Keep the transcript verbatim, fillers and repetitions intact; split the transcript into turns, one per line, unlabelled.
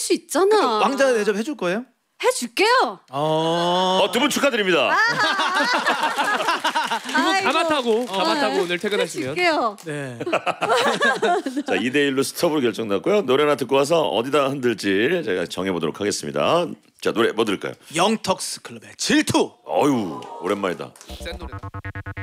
수 있잖아.
왕자 대접 해줄 거예요?
해줄게요.
어.
어, 두 분 축하드립니다.
다 맡하고 다 맡하고
네.
오늘 퇴근하시면.
해줄게요.
네.
자, 이 대 일로 스톱으로 결정났고요. 노래나 듣고 와서 어디다 흔들지 제가 정해보도록 하겠습니다. 자, 노래 뭐 들을까요?
영턱스 클럽의 질투.
어유 오랜만이다.
센 노래.